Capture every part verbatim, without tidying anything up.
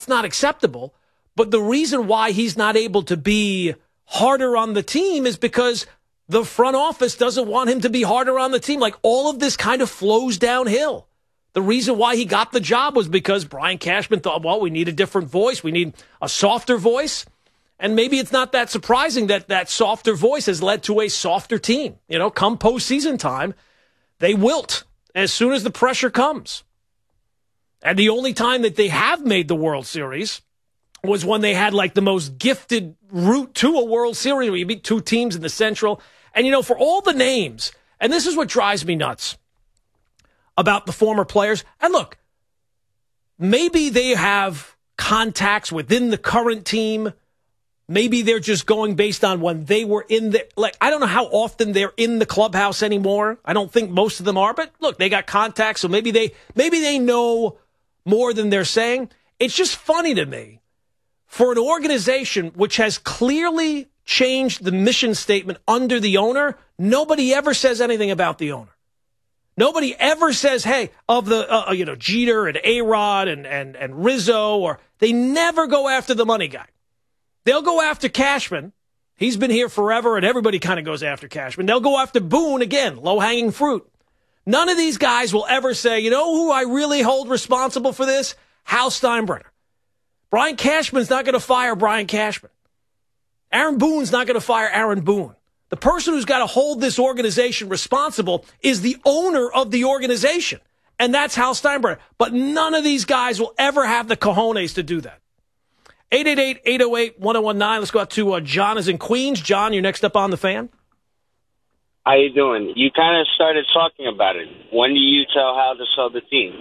not acceptable. But the reason why he's not able to be harder on the team is because the front office doesn't want him to be harder on the team. Like, all of this kind of flows downhill. The reason why he got the job was because Brian Cashman thought, well, we need a different voice. We need a softer voice. And maybe it's not that surprising that that softer voice has led to a softer team. You know, come postseason time, they wilt as soon as the pressure comes. And the only time that they have made the World Series was when they had like the most gifted route to a World Series where you beat two teams in the Central. And, you know, for all the names, and this is what drives me nuts about the former players. And look, maybe they have contacts within the current team. Maybe they're just going based on when they were in the, like, I don't know how often they're in the clubhouse anymore. I don't think most of them are, but look, they got contacts. So maybe they, maybe they know more than they're saying. It's just funny to me for an organization which has clearly changed the mission statement under the owner. Nobody ever says anything about the owner. Nobody ever says, hey, of the, uh, you know, Jeter and A-Rod and, and, and Rizzo, or they never go after the money guy. They'll go after Cashman. He's been here forever, and everybody kind of goes after Cashman. They'll go after Boone again, low-hanging fruit. None of these guys will ever say, you know who I really hold responsible for this? Hal Steinbrenner. Brian Cashman's not going to fire Brian Cashman. Aaron Boone's not going to fire Aaron Boone. The person who's got to hold this organization responsible is the owner of the organization, and that's Hal Steinbrenner. But none of these guys will ever have the cojones to do that. eight eight eight, eight oh eight, one oh one nine. Let's go out to uh, John is in Queens. John, you're next up on the Fan. How you doing? You kind of started talking about it. When do you tell Hal to sell the team?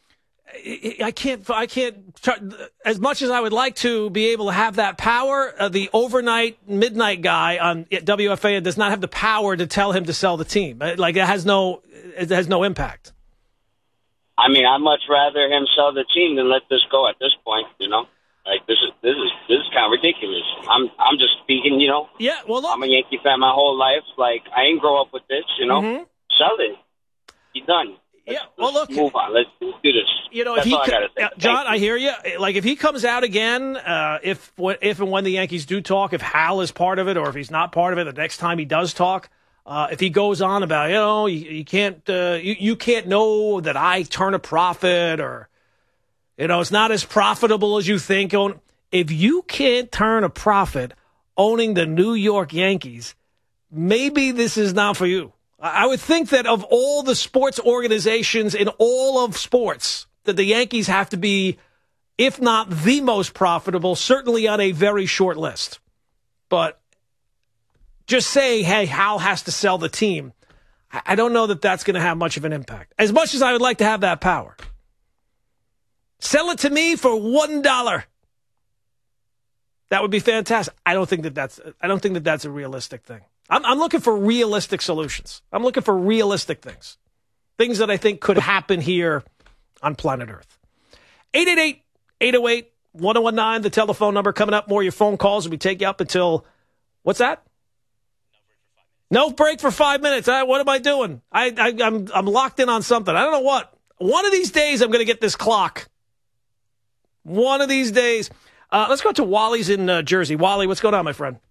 I can't, I can't, as much as I would like to be able to have that power, uh, the overnight, midnight guy on W F A does not have the power to tell him to sell the team. Like, it has no, it has no impact. I mean, I'd much rather him sell the team than let this go at this point, you know? Like, this is, this is, this is kind of ridiculous. I'm, I'm just speaking, you know? Yeah, well, look. I'm a Yankee fan my whole life. Like, I ain't grow up with this, you know? Mm-hmm. Sell it. Be done. Let's, yeah, well, look. Move on. Let's, let's do this. You know, That's if he, all I gotta say. uh, John, I hear you. Like, if he comes out again, uh, if if and when the Yankees do talk, if Hal is part of it, or if he's not part of it, the next time he does talk, uh, if he goes on about, you know, you, you can't, uh, you, you can't know that I turn a profit, or, you know, it's not as profitable as you think. If you can't turn a profit owning the New York Yankees, maybe this is not for you. I would think that of all the sports organizations in all of sports, that the Yankees have to be, if not the most profitable, certainly on a very short list. But just saying, hey, Hal has to sell the team, I don't know that that's going to have much of an impact. As much as I would like to have that power. Sell it to me for one dollar. That would be fantastic. I don't think that that's, I don't think that that's a realistic thing. I'm, I'm looking for realistic solutions. I'm looking for realistic things. Things that I think could happen here on planet Earth. eight eight eight, eight oh eight, one oh one nine, the telephone number. Coming up, more of your phone calls. We take you up until, what's that? No break for five minutes. I, what am I doing? I, I, I'm, I'm locked in on something. I don't know what. One of these days, I'm going to get this clock. One of these days. Uh, let's go to Wally's in uh, Jersey. Wally, what's going on, my friend?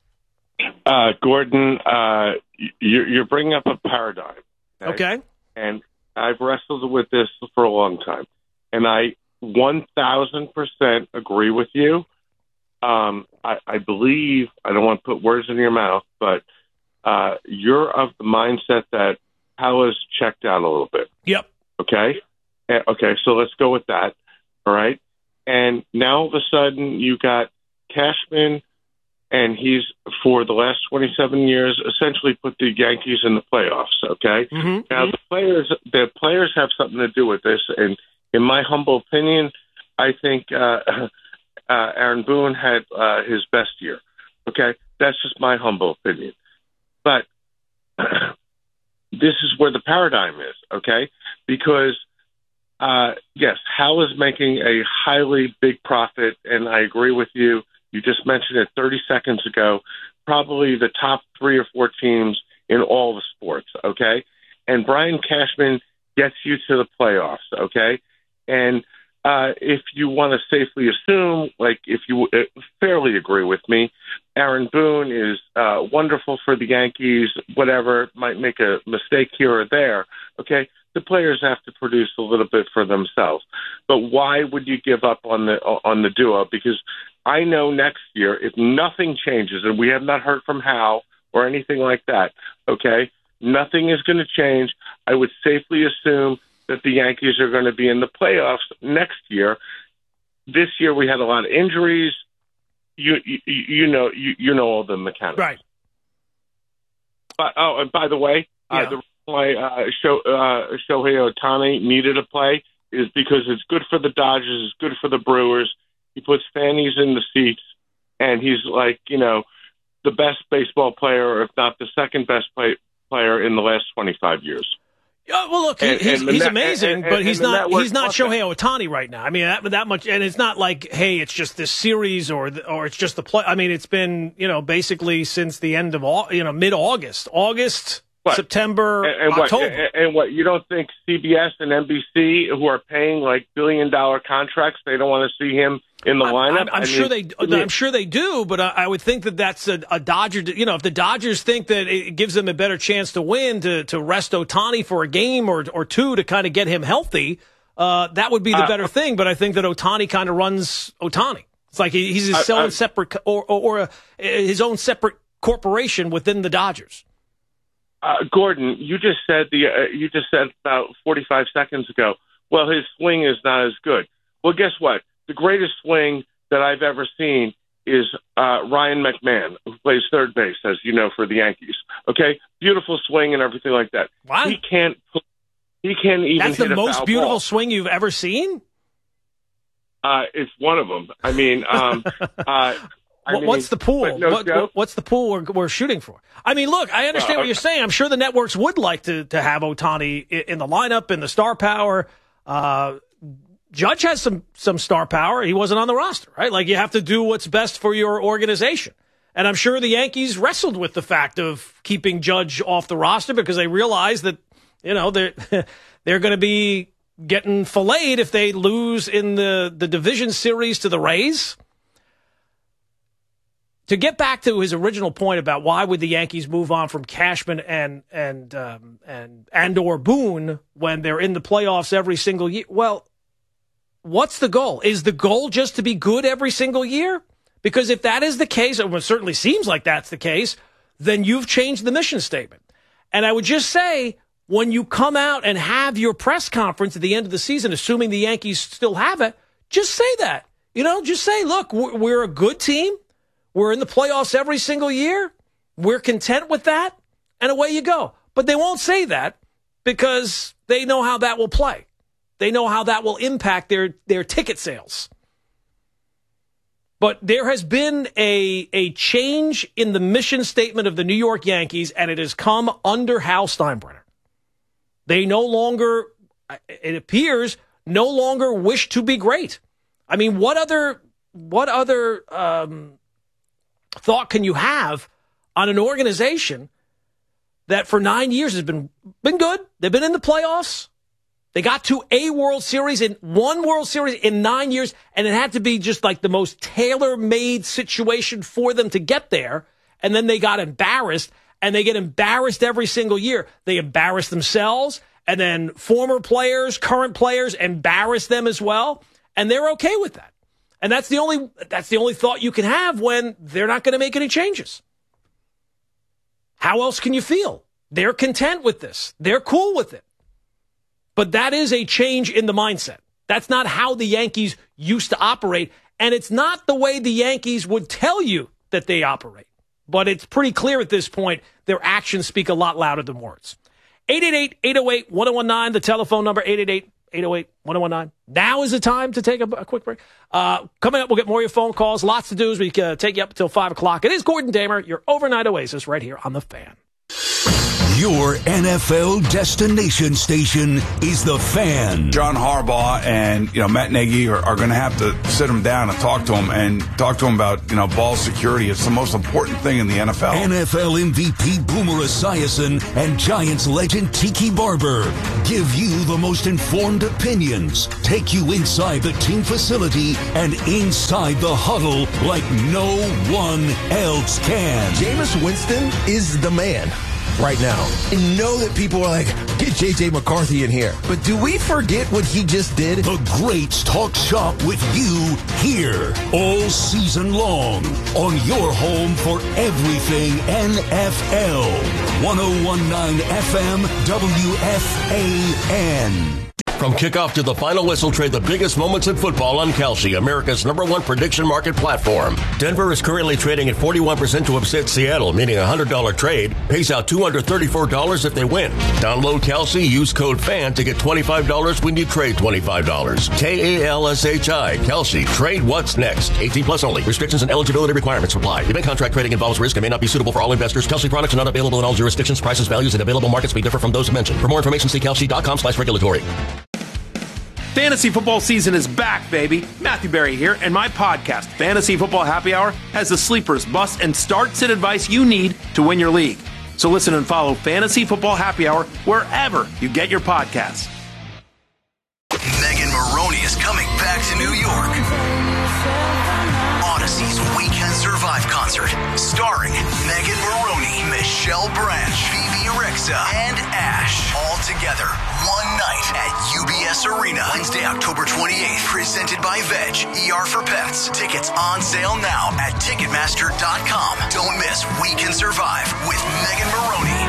Uh, Gordon, uh, you're, you're bringing up a paradigm. Okay. okay. And I've wrestled with this for a long time. And I one thousand percent agree with you. Um, I, I believe, I don't want to put words in your mouth, but uh, you're of the mindset that Hal has checked out a little bit. Yep. Okay? Okay, so let's go with that. All right? And now all of a sudden you got Cashman, and he's, for the last twenty-seven years, essentially put the Yankees in the playoffs, okay? Mm-hmm. Now, the players the players have something to do with this, and in my humble opinion, I think uh, uh, Aaron Boone had uh, his best year, okay? That's just my humble opinion. But this is where the paradigm is, okay? Because, uh, yes, Hal is making a highly big profit, and I agree with you. You just mentioned it thirty seconds ago, probably the top three or four teams in all the sports, okay? And Brian Cashman gets you to the playoffs, okay? And uh, if you want to safely assume, like if you uh, fairly agree with me, Aaron Boone is uh, wonderful for the Yankees, whatever, might make a mistake here or there, okay? The players have to produce a little bit for themselves. But why would you give up on the on the duo? Because I know next year, if nothing changes, and we have not heard from Hal or anything like that, okay, nothing is going to change. I would safely assume that the Yankees are going to be in the playoffs next year. This year we had a lot of injuries. You you, you know you, you know all the mechanics, right? But oh, and by the way, yeah. uh, the why uh, Show, uh, Shohei Ohtani needed a play is because it's good for the Dodgers, it's good for the Brewers. He puts fannies in the seats, and he's like, you know, the best baseball player, or if not the second best play, player in the last twenty-five years. Yeah, well, look, he, and, he's, and he's net, amazing, and, and, but he's not he's not Shohei Ohtani right now. I mean, that that much, and it's not like, hey, it's just this series or the, or it's just the play. I mean, it's been, you know, basically since the end of all, you know, mid August, August. What? September, and, and October. What, and, and what, you don't think C B S and N B C, who are paying like billion dollar contracts, they don't want to see him in the I'm, lineup? I'm, I'm I sure mean, they. I'm sure they do, but I, I would think that that's a, a Dodger. You know, if the Dodgers think that it gives them a better chance to win, to to rest Ohtani for a game or or two to kind of get him healthy, uh, that would be the better uh, thing. But I think that Ohtani kind of runs Ohtani. It's like he, he's his I, own I, separate or or, or a, his own separate corporation within the Dodgers. Uh, Gordon, you just said the uh, you just said about forty-five seconds ago, well, his swing is not as good. Well, guess what? The greatest swing that I've ever seen is uh, Ryan McMahon, who plays third base, as you know, for the Yankees. Okay, beautiful swing and everything like that. What? He can't. He can't even. That's hit the a most foul beautiful ball. swing you've ever seen. Uh, it's one of them. I mean, um, uh, I what, mean, what's the pool? No what, what's the pool we're, we're shooting for? I mean, look, I understand uh, what you're saying. I'm sure the networks would like to to have Ohtani in, in the lineup, in the star power. Uh, Judge has some some star power. He wasn't on the roster, right? Like, you have to do what's best for your organization. And I'm sure the Yankees wrestled with the fact of keeping Judge off the roster because they realize that, you know, they're they're going to be getting filleted if they lose in the, the division series to the Rays. To get back to his original point about why would the Yankees move on from Cashman and and um, and and or Boone when they're in the playoffs every single year? Well, what's the goal? Is the goal just to be good every single year? Because if that is the case, or it certainly seems like that's the case, then you've changed the mission statement. And I would just say, when you come out and have your press conference at the end of the season, assuming the Yankees still have it, just say that. You know, just say, look, we're a good team. We're in the playoffs every single year. We're content with that. And away you go. But they won't say that because they know how that will play. They know how that will impact their, their ticket sales. But there has been a, a change in the mission statement of the New York Yankees, and it has come under Hal Steinbrenner. They no longer, it appears, no longer wish to be great. I mean, what other, what other, um, thought can you have on an organization that for nine years has been been good? They've been in the playoffs. They got to a World Series in one World Series in nine years, and it had to be just like the most tailor-made situation for them to get there. And then they got embarrassed, and they get embarrassed every single year. They embarrass themselves, and then former players, current players embarrass them as well, and they're okay with that. And that's the only that's the only thought you can have when they're not going to make any changes. How else can you feel? They're content with this. They're cool with it. But that is a change in the mindset. That's not how the Yankees used to operate, and it's not the way the Yankees would tell you that they operate. But it's pretty clear at this point their actions speak a lot louder than words. eight eight eight, eight oh eight, one oh one nine, the telephone number, eight eight eight, eight oh eight, one oh one nine. Now is the time to take a, a quick break. Uh, coming up, we'll get more of your phone calls. Lots to do as we uh, take you up until five o'clock. It is Gordon Damer, your overnight oasis right here on The Fan. Your N F L destination station is The Fan. John Harbaugh and, you know, Matt Nagy are, are going to have to sit him down and talk to him and talk to him about, you know, ball security. It's the most important thing in the N F L. N F L M V P Boomer Esiason and Giants legend Tiki Barber give you the most informed opinions, take you inside the team facility and inside the huddle like no one else can. Jameis Winston is the man right now. I know that people are like, get J J McCarthy in here. But do we forget what he just did? The greats talk shop with you here all season long on your home for everything N F L. ten nineteen F M W F A N. From kickoff to the final whistle, trade the biggest moments in football on Kalshi, America's number one prediction market platform. Denver is currently trading at forty-one percent to upset Seattle, meaning a one hundred dollars trade pays out two hundred thirty-four dollars if they win. Download Kalshi, use code FAN to get twenty-five dollars when you trade twenty-five dollars. K A L S H I, Kalshi. Trade what's next. eighteen plus only. Restrictions and eligibility requirements apply. Event contract trading involves risk and may not be suitable for all investors. Kalshi products are not available in all jurisdictions. Prices, values, and available markets may differ from those mentioned. For more information, see kalshi.com slash regulatory. Fantasy football season is back, baby. Matthew Berry here, and my podcast, Fantasy Football Happy Hour, has the sleepers, busts, and start-sit advice you need to win your league. So listen and follow Fantasy Football Happy Hour wherever you get your podcasts. Megan Maroney is coming back to New York. Odyssey's We Can Survive concert, starring Megan Maroney, Michelle Branch, Phoebe Rexa, and Ash, all together one night at U B S Arena, Wednesday, October twenty-eighth, presented by Veg, E R for Pets. Tickets on sale now at Ticketmaster dot com. Don't miss We Can Survive with Megan Maroney.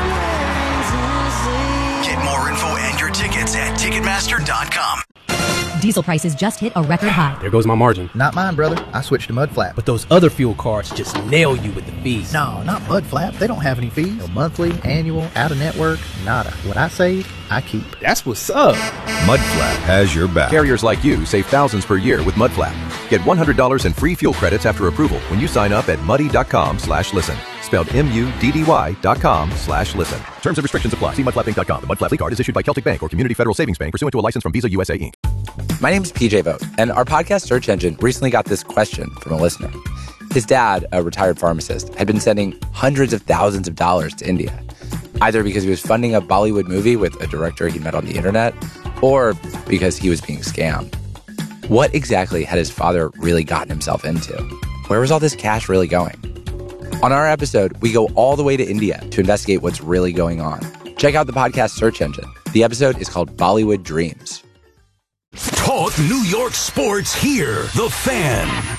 Get more info and your tickets at Ticketmaster dot com. Diesel prices just hit a record high. There goes my margin. Not mine, brother. I switched to Mudflap. But those other fuel cards just nail you with the fees. No, not Mudflap. They don't have any fees. No monthly, annual, out-of-network, nada. What I save, I keep. That's what's up. Mudflap has your back. Carriers like you save thousands per year with Mudflap. Get one hundred dollars in free fuel credits after approval when you sign up at muddy.com slash listen. Spelled M-U-D-D-Y dot com slash listen. Terms and restrictions apply. See mudflap inc dot com. The Mudflap card is issued by Celtic Bank or Community Federal Savings Bank pursuant to a license from Visa U S A, Incorporated. My name's P J Vogt, and our podcast search engine recently got this question from a listener. His dad, a retired pharmacist, had been sending hundreds of thousands of dollars to India, either because he was funding a Bollywood movie with a director he met on the internet, or because he was being scammed. What exactly had his father really gotten himself into? Where was all this cash really going? On our episode, we go all the way to India to investigate what's really going on. Check out the podcast search engine. The episode is called Bollywood Dreams. Talk New York sports here. The Fan.